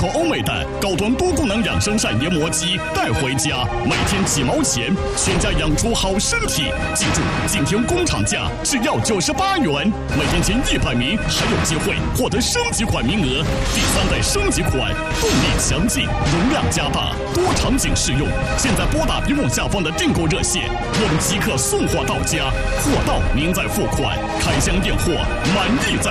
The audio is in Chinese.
和欧美的高端多功能养生膳研磨机带回家，每天几毛钱，全家养出好身体。记住，今天工厂价只要98元，每天前100名还有机会获得升级款名额。第3代升级款，动力强劲，容量加大，多场景适用。现在拨打屏幕下方的订购热线，我们即刻送货到家，货到您再付款，开箱验货，满意再